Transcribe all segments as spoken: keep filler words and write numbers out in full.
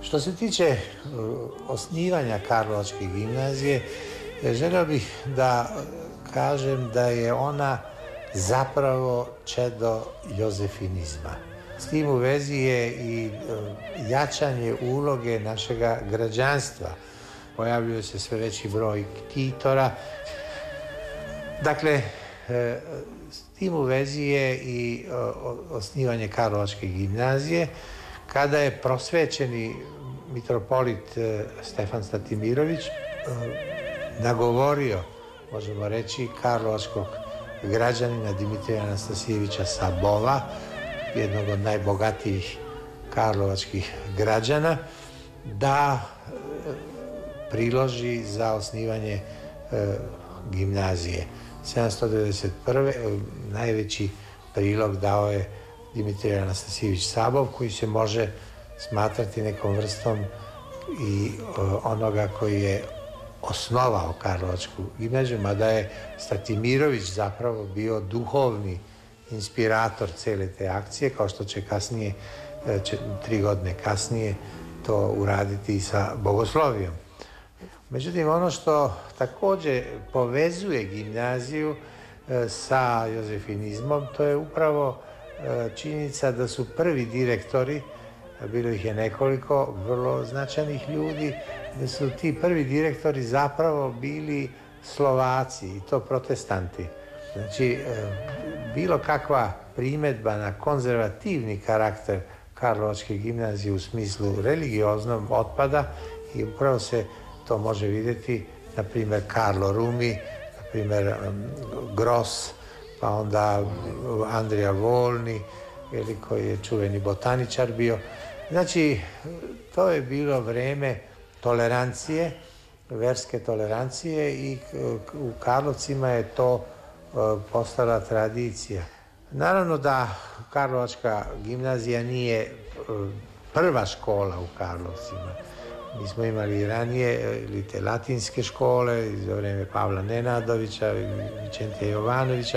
Što se tiče osnivanja Karlovačke gimnazije, želio bih da kažem da je ona zapravo čedo jozefinizma. S tim u vezi je i jačanje uloge našega građanstva. Pojavljuje se sve veći broj ktitora. Dakle, s tim u vezi je i osnivanje Karlovačke gimnazije, kada je prosvećeni mitropolit Stefan Statimirović nagovorio, možemo reći, karlovačkog građanina Dimitrija Anastasijevića Sabova, jednog od najbogatijih karlovačkih građana, da priloži za osnivanje gimnazije. sedamsto devedeset prve najveći prilog dao je Dimitrij Anastasijević Sabov, koji se može smatrati nekom vrstom i onoga koji je osnovao Karlovačku gimnaziju, mada je Statimirović zapravo bio duhovni inspirator cele te akcije, kao što će kasnije, tri godine kasnije, to uraditi i sa bogoslovijom. Međutim, ono što također povezuje gimnaziju sa jozefinizmom, to je upravo činjenica da su prvi direktori, bilo ih je nekoliko vrlo značajnih ljudi, da su ti prvi direktori zapravo bili Slovaci, i to protestanti. Znači, bilo kakva primedba na konzervativni karakter Karlovačke gimnazije u smislu religioznom otpada, i upravo se to može vidjeti, na primjer, Karlo Rumi, na primjer Gross, pa onda Andrija Volni, koji je čuveni botaničar bio. Znači, to je bilo vreme tolerancije, verske tolerancije, i u Karlovcima je to postala tradicija. Naravno da Karlovačka gimnazija nije prva škola u Karlovcima. Mi smo imali ranije ili te latinske škole za vreme Pavla Nenadovića i Vičentija Jovanovića.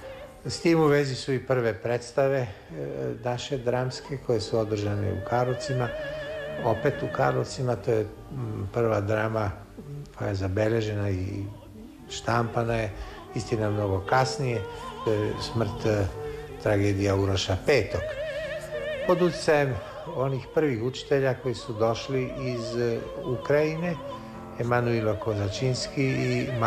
S tim u vezi su i prve predstave naše dramske koje su održane u Karlovcima. Opet u Karlovcima, to je prva drama koja je zabeležena i štampana je, istina mnogo kasnije, to je Smrt, tragedija Uroša petog. Pod utjecajem onih prvih učitelja koji su došli iz Ukrajine, Emanuilo Kozačinski i